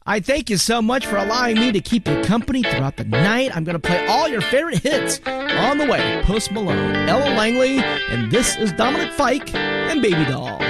I thank you so much for allowing me to keep you company throughout the night. I'm going to play all your favorite hits on the way. Post Malone, Ella Langley, and this is Dominic Fike and Baby Doll.